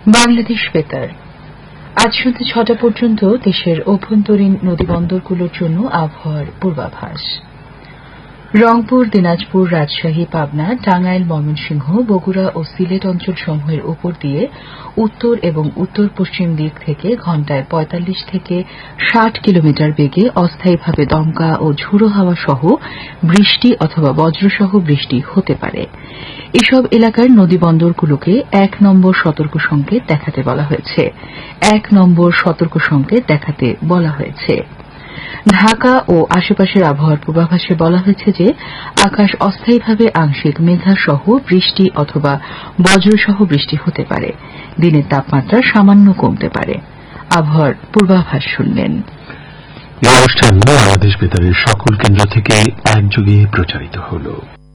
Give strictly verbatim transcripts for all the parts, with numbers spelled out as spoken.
বাংলাদেশ বেতার আজ সন্ধ্যা ছটা পর্যন্ত দেশের অভ্যন্তরীণ নদীবন্দরগুলোর জন্য আবহাওয়ার পূর্বাভাস। রংপুর, দিনাজপুর, রাজশাহী, পাবনা, টাঙ্গাইল, ময়মনসিংহ, বগুড়া ও সিলেট অঞ্চলসমূহের উপর দিয়ে উত্তর এবং উত্তর পশ্চিম দিক থেকে ঘণ্টায় পঁয়তাল্লিশ থেকে ষাট কিলোমিটার বেগে অস্থায়ীভাবে দমকা ও ঝোড়ো হাওয়া সহ বৃষ্টি অথবা বজ্রসহ বৃষ্টি হতে পারে। এসব এলাকার নদীবন্দরগুলোকে এক নম্বর সতর্ক সংকেত দেখাতে বলা হয়েছে এক নম্বর সতর্ক সংকেত দেখাতে বলা হয়েছে ঢাকা ও আশেপাশের আবহাওয়ার পূর্বাভাসে বলা হয়েছে যে আকাশ অস্থায়ীভাবে আংশিক মেঘাসহ বৃষ্টি অথবা বজ্রসহ বৃষ্টি হতে পারে। দিনের তাপমাত্রা সামান্য কমতে পারে। আবহাওয়ার পূর্বাভাস শুনলেন। এই অনুষ্ঠান বাংলাদেশ বেতারের সকল কেন্দ্র থেকে একযোগে প্রচারিত হল।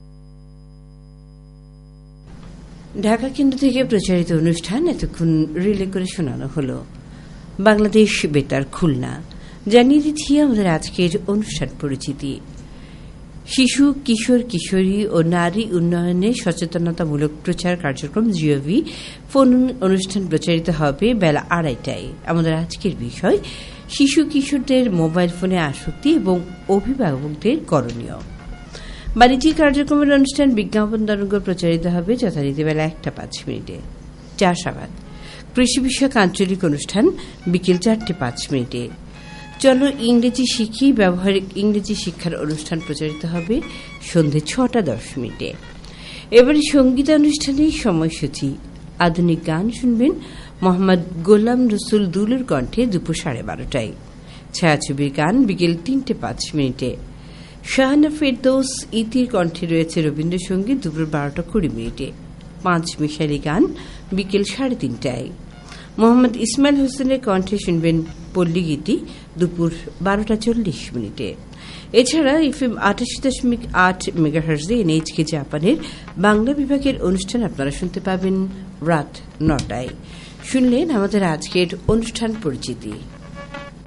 ঢাকা কেন্দ্র থেকে প্রচারিত অনুষ্ঠান এতক্ষণ রিলে করে শোনানো হল। বাংলাদেশ বেতার খুলনা। জানিয়ে দিচ্ছি আমাদের আজকের অনুষ্ঠান পরিচিতি। শিশু, কিশোর, কিশোরী ও নারী উন্নয়নে সচেতনতামূলক প্রচার কার্যক্রম জিওভি ফোন অনুষ্ঠান প্রচারিত হবে বেলা আড়াইটায়। আমাদের আজকের বিষয় শিশু কিশোরদের মোবাইল ফোনে আসক্তি এবং অভিভাবকদের করণীয়। বাণিজ্যিক কার্যক্রমের অনুষ্ঠান বিজ্ঞাপন তরঙ্গ প্রচারিত হবে যথারীতি বেলা একটা পাঁচ মিনিটে। চাষাবাদ কৃষি বিষয়ক আঞ্চলিক অনুষ্ঠান বিকেল চারটে পাঁচ মিনিটে। চলো ইংরেজি শিখি ব্যবহারিক ইংরেজি শিক্ষার অনুষ্ঠান প্রচারিত হবে সন্ধে ছটা দশ মিনিটে। এবারে সঙ্গীতানুষ্ঠানের সময়সূচি। আধুনিক গান শুনবেন মোহাম্মদ গোলাম রসুল দুলুর কণ্ঠে দুপুর সাড়ে বারোটায়। ছায়াছবির গান বিকেল তিনটে পাঁচ মিনিটে। শাহানা ফেরদৌস ইতির কণ্ঠে রয়েছে রবীন্দ্রসঙ্গীত দুপুর বারোটা কুড়ি মিনিটে। পাঁচ মিশালি গান বিকেল সাড়ে তিনটায়। মোহাম্মদ ইসমাইল হোসেনের কণ্ঠে শুনবেন পল্লীগীতি দুপুর বারোটা চল্লিশ মিনিটে। এছাড়া এফএম আটাশি দশমিক আট মেগাহার্জে এনএইচকে জাপানের বাংলা বিভাগের অনুষ্ঠান আপনারা শুনতে পাবেন রাত নটায়। শুনলেন আমাদের আজকের অনুষ্ঠান পরিচিতি।